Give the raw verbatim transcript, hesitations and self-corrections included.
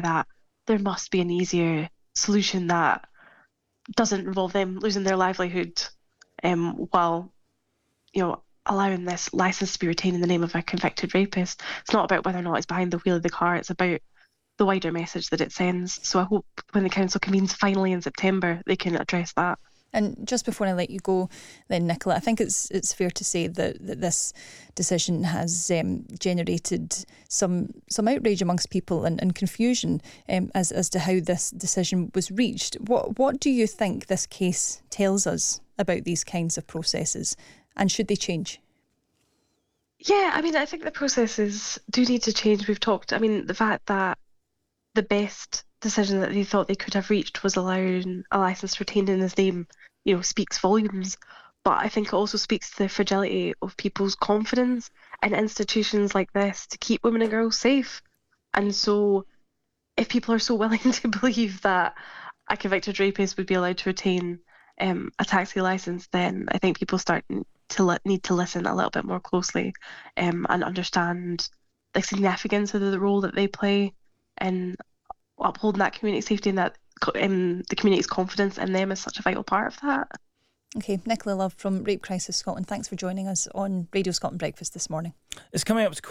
that there must be an easier solution that doesn't involve them losing their livelihood, um, while, you know, allowing this license to be retained in the name of a convicted rapist. It's not about whether or not it's behind the wheel of the car, it's about the wider message that it sends. So I hope when the council convenes finally in September, they can address that. And just before I let you go then, Nicola, I think it's it's fair to say that, that this decision has um, generated some some outrage amongst people and, and confusion um, as, as to how this decision was reached. What what do you think this case tells us about these kinds of processes, and should they change? Yeah, I mean, I think the processes do need to change. We've talked, I mean, the fact that the best decision that they thought they could have reached was allowing a licence retained in his name, you know, speaks volumes. But I think it also speaks to the fragility of people's confidence in institutions like this to keep women and girls safe. And so if people are so willing to believe that a convicted rapist would be allowed to retain um, a taxi licence, then I think people start to li- need to listen a little bit more closely um, and understand the significance of the role that they play in upholding that community safety, and that um, the community's confidence in them is such a vital part of that. Okay, Nicola Love from Rape Crisis Scotland, thanks for joining us on Radio Scotland Breakfast this morning. It's coming up to